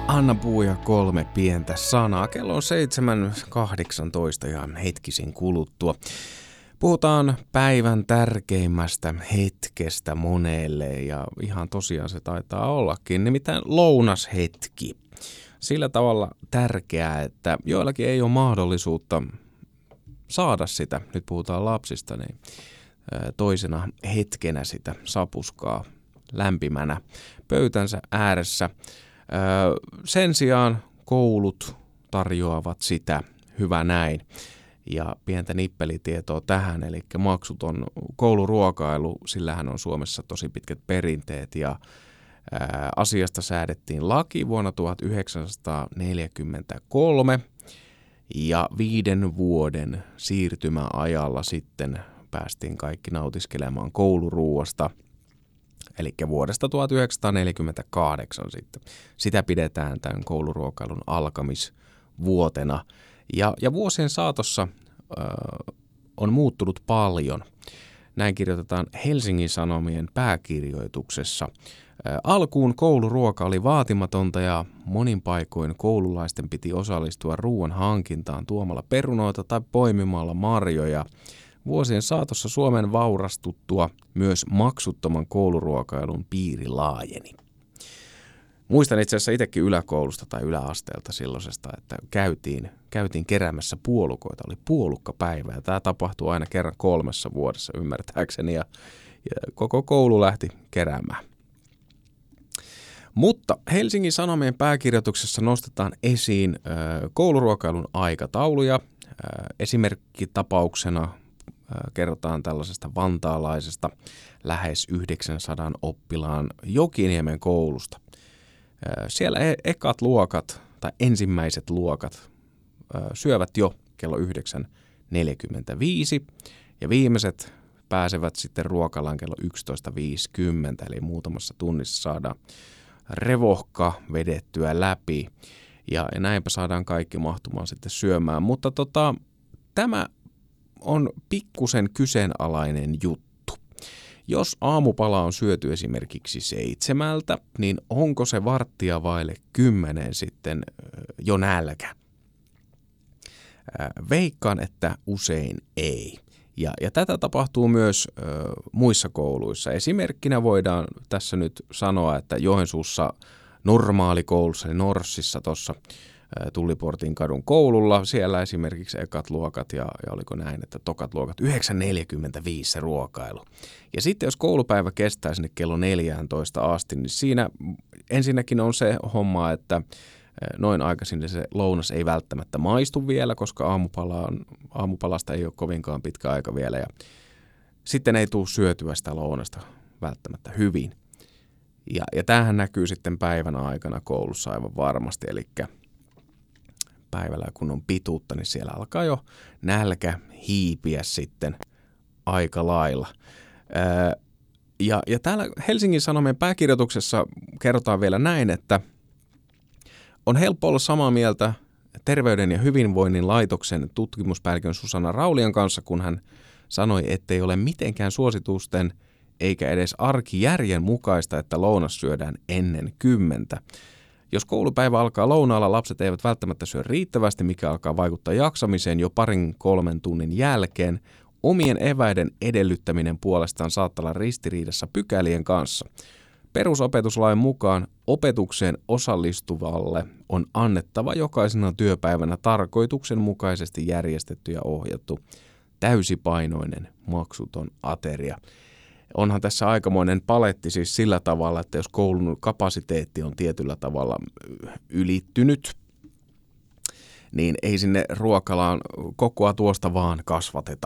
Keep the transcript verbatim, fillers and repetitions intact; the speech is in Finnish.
Anna Puuja kolme pientä sanaa. Kello on seitsemän kahdeksantoista ja hetkisin kuluttua. Puhutaan päivän tärkeimmästä hetkestä monelle ja ihan tosiaan se taitaa ollakin, nimittäin lounashetki. Sillä tavalla tärkeää, että joillakin ei ole mahdollisuutta saada sitä, nyt puhutaan lapsista, niin toisena hetkenä sitä sapuskaa lämpimänä pöytänsä ääressä. Sen sijaan koulut tarjoavat sitä, hyvä näin. Ja pientä nippelitietoa tähän, eli maksuton kouluruokailu, sillähän on Suomessa tosi pitkät perinteet ja ää, asiasta säädettiin laki vuonna tuhatyhdeksänsataaneljäkymmentäkolme ja viiden vuoden siirtymäajalla sitten päästiin kaikki nautiskelemaan kouluruuasta. Eli vuodesta tuhatyhdeksänsataaneljäkymmentäkahdeksan sitten. Sitä pidetään tämän kouluruokailun alkamisvuotena. Ja, ja vuosien saatossa äh, on muuttunut paljon. Näin kirjoitetaan Helsingin Sanomien pääkirjoituksessa. Äh, alkuun kouluruoka oli vaatimatonta ja monin paikoin koululaisten piti osallistua ruoan hankintaan tuomalla perunoita tai poimimalla marjoja. Vuosien saatossa Suomen vaurastuttua myös maksuttoman kouluruokailun piiri laajeni. Muistan itse asiassa itsekin yläkoulusta tai yläasteelta silloisesta, että käytiin, käytiin keräämässä puolukoita. Oli puolukkapäivä ja tämä tapahtui aina kerran kolmessa vuodessa ymmärtääkseni ja, ja koko koulu lähti keräämään. Mutta Helsingin Sanomien pääkirjoituksessa nostetaan esiin ö, kouluruokailun aikatauluja. Ö, esimerkkitapauksena kerrotaan tällaisesta vantaalaisesta lähes yhdeksänsadan oppilaan Jokiniemen koulusta. Siellä e- ekat luokat tai ensimmäiset luokat syövät jo kello yhdeksän neljäkymmentäviisi ja viimeiset pääsevät sitten ruokalaan kello yksitoista viisikymmentä, eli muutamassa tunnissa saadaan revohka vedettyä läpi ja, ja näinpä saadaan kaikki mahtumaan sitten syömään, mutta tota, tämä on pikkusen kyseenalainen juttu. Jos aamupala on syöty esimerkiksi seitsemältä, niin onko se varttia vaille kymmenen sitten jo nälkä? Veikkaan, että usein ei. Ja, ja tätä tapahtuu myös ö, muissa kouluissa. Esimerkkinä voidaan tässä nyt sanoa, että Joensuussa normaalikoulussa, eli Norssissa tuossa Tulliportin kadun koululla. Siellä esimerkiksi ekat luokat ja, ja oliko näin, että tokat luokat yhdeksän neljäkymmentäviisi se ruokailu. Ja sitten jos koulupäivä kestää sinne kello neljätoista asti, niin siinä ensinnäkin on se homma, että noin aikaisin se lounas ei välttämättä maistu vielä, koska aamupalaan, aamupalasta ei ole kovinkaan pitkä aika vielä ja sitten ei tule syötyä sitä lounasta välttämättä hyvin. Ja, ja tämähän näkyy sitten päivän aikana koulussa aivan varmasti, eli päivällä kun on pituutta, niin siellä alkaa jo nälkä hiipiä sitten aika lailla. Öö, ja, ja täällä Helsingin Sanomien pääkirjoituksessa kerrotaan vielä näin, että on helppo olla samaa mieltä Terveyden ja hyvinvoinnin laitoksen tutkimuspäällikön Susanna Raulian kanssa, kun hän sanoi, ettei ole mitenkään suositusten eikä edes arkijärjen mukaista, että lounas syödään ennen kymmentä. Jos koulupäivä alkaa lounaalla, lapset eivät välttämättä syö riittävästi, mikä alkaa vaikuttaa jaksamiseen jo parin kolmen tunnin jälkeen. Omien eväiden edellyttäminen puolestaan saattaa olla ristiriidassa pykälien kanssa. Perusopetuslain mukaan opetukseen osallistuvalle on annettava jokaisena työpäivänä tarkoituksenmukaisesti järjestetty ja ohjattu täysipainoinen maksuton ateria. Onhan tässä aikamoinen paletti siis sillä tavalla, että jos koulun kapasiteetti on tietyllä tavalla ylittynyt, niin ei sinne ruokalaan kokoa tuosta vaan kasvateta.